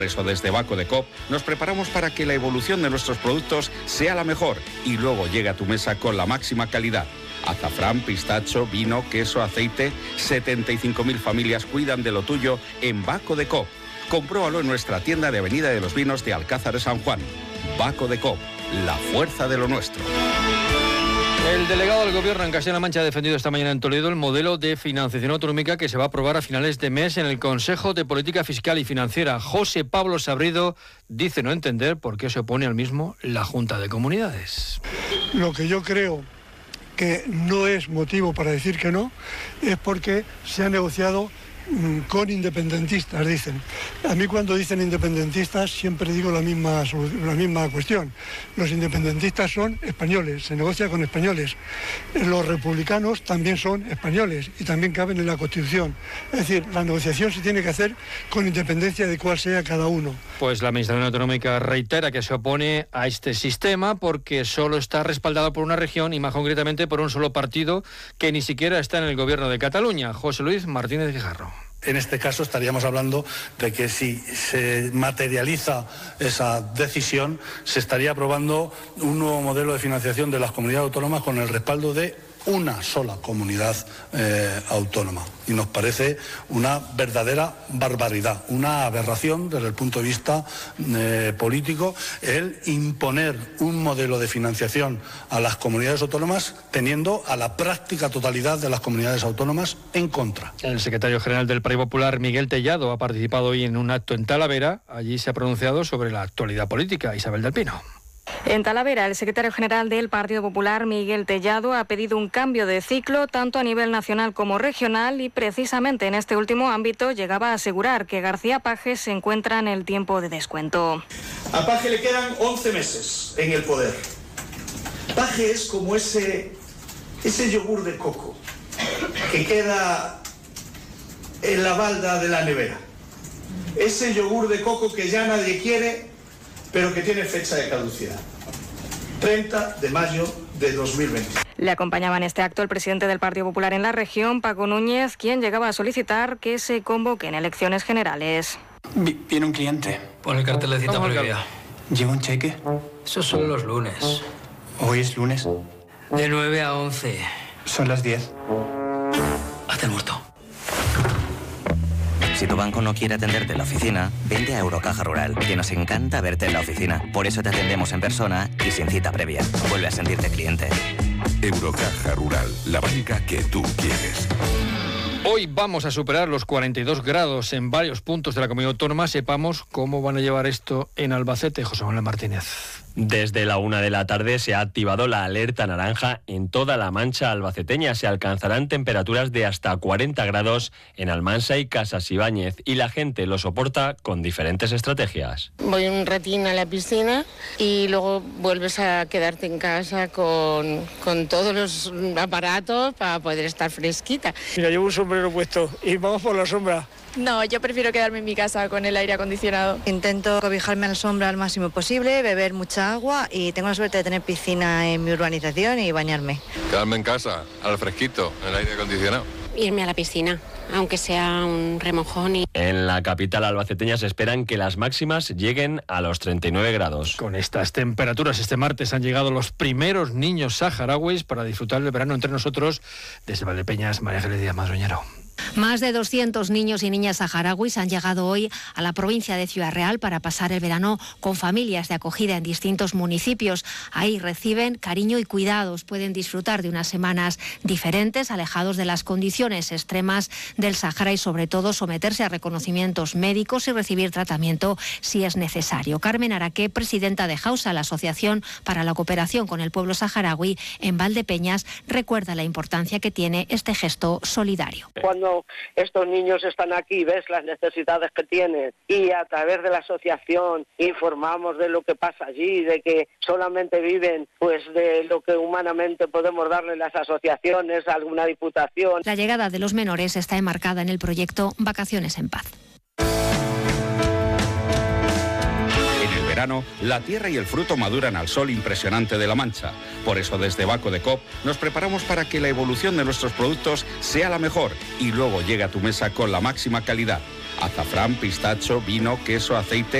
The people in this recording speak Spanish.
Por eso desde Baco de Coop nos preparamos para que la evolución de nuestros productos sea la mejor y luego llegue a tu mesa con la máxima calidad. Azafrán, pistacho, vino, queso, aceite. 75.000 familias cuidan de lo tuyo en Baco de Coop. Compruébalo en nuestra tienda de Avenida de los Vinos de Alcázar de San Juan. Baco de Coop, la fuerza de lo nuestro. El delegado del Gobierno en Castilla-La Mancha ha defendido esta mañana en Toledo el modelo de financiación autonómica que se va a aprobar a finales de mes en el Consejo de Política Fiscal y Financiera. José Pablo Sabrido dice no entender por qué se opone al mismo la Junta de Comunidades. Lo que yo creo que no es motivo para decir que no es porque se ha negociado con independentistas, dicen. A mí cuando dicen independentistas siempre digo la misma cuestión. Los independentistas son españoles, se negocia con españoles. Los republicanos también son españoles y también caben en la Constitución. Es decir, la negociación se tiene que hacer con independencia de cuál sea cada uno. Pues la Administración Autonómica reitera que se opone a este sistema porque solo está respaldado por una región y más concretamente por un solo partido que ni siquiera está en el Gobierno de Cataluña, José Luis Martínez Guijarro. En este caso estaríamos hablando de que si se materializa esa decisión, se estaría aprobando un nuevo modelo de financiación de las comunidades autónomas con el respaldo de una sola comunidad autónoma. Y nos parece una verdadera barbaridad, una aberración desde el punto de vista político, el imponer un modelo de financiación a las comunidades autónomas teniendo a la práctica totalidad de las comunidades autónomas en contra. El secretario general del Partido Popular, Miguel Tellado, ha participado hoy en un acto en Talavera. Allí se ha pronunciado sobre la actualidad política. Isabel del Pino. En Talavera, el secretario general del Partido Popular, Miguel Tellado, ha pedido un cambio de ciclo tanto a nivel nacional como regional y precisamente en este último ámbito llegaba a asegurar que García Paje se encuentra en el tiempo de descuento. A Paje le quedan 11 meses en el poder. Paje es como ese yogur de coco que queda en la balda de la nevera. Ese yogur de coco que ya nadie quiere, pero que tiene fecha de caducidad. 30 de mayo de 2020. Le acompañaba en este acto el presidente del Partido Popular en la región, Paco Núñez, quien llegaba a solicitar que se convoquen elecciones generales. Viene un cliente. Pon el cartel de cita previa. ¿Lleva un cheque? Esos son los lunes. ¿Hoy es lunes? De 9 a 11. Son las 10. Hazte el muerto. Si tu banco no quiere atenderte en la oficina, vente a Eurocaja Rural, que nos encanta verte en la oficina. Por eso te atendemos en persona y sin cita previa. Vuelve a sentirte cliente. Eurocaja Rural, la banca que tú quieres. Hoy vamos a superar los 42 grados en varios puntos de la comunidad autónoma. Sepamos cómo van a llevar esto en Albacete. José Manuel Martínez. Desde la 1 de la tarde se ha activado la alerta naranja en toda la Mancha albaceteña. Se alcanzarán temperaturas de hasta 40 grados en Almansa y Casas Ibáñez y la gente lo soporta con diferentes estrategias. Voy un ratín a la piscina y luego vuelves a quedarte en casa con todos los aparatos para poder estar fresquita. Mira, llevo un sombrero puesto y vamos por la sombra. No, yo prefiero quedarme en mi casa con el aire acondicionado. Intento cobijarme a la sombra al máximo posible, beber mucha agua y tengo la suerte de tener piscina en mi urbanización y bañarme. Quedarme en casa, al fresquito, en el aire acondicionado. Irme a la piscina, aunque sea un remojón. En la capital albaceteña se esperan que las máximas lleguen a los 39 grados. Con estas temperaturas este martes han llegado los primeros niños saharauis para disfrutar del verano entre nosotros. Desde Valdepeñas, María Ángeles Díaz Madroñero. Más de 200 niños y niñas saharauis han llegado hoy a la provincia de Ciudad Real para pasar el verano con familias de acogida en distintos municipios. Ahí reciben cariño y cuidados, pueden disfrutar de unas semanas diferentes, alejados de las condiciones extremas del Sahara y sobre todo someterse a reconocimientos médicos y recibir tratamiento si es necesario. Carmen Araqué, presidenta de Hausa, la Asociación para la Cooperación con el Pueblo Saharaui en Valdepeñas, recuerda la importancia que tiene este gesto solidario. Cuando estos niños están aquí, ves las necesidades que tienen y a través de la asociación informamos de lo que pasa allí, de que solamente viven pues de lo que humanamente podemos darle las asociaciones, alguna diputación. La llegada de los menores está enmarcada en el proyecto Vacaciones en Paz. Verano, la tierra y el fruto maduran al sol impresionante de la Mancha. Por eso desde Baco de Coop nos preparamos para que la evolución de nuestros productos sea la mejor y luego llegue a tu mesa con la máxima calidad. azafrán, pistacho, vino, queso, aceite,